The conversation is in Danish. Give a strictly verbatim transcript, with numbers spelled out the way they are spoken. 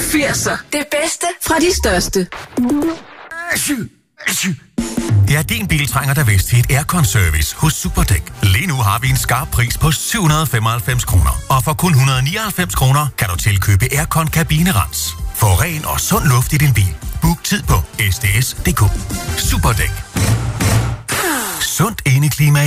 firser. Det bedste fra de største. Ja, din bil trænger da vist til et aircon-service hos Superdæk. Lige nu har vi en skarp pris på syv hundrede og femoghalvfems kroner. Og for kun et hundrede og nioghalvfems kroner kan du tilkøbe aircon-kabinerens. Få ren og sund luft i din bil. Book tid på s d s punktum d k. Superdæk. Sundt indeklima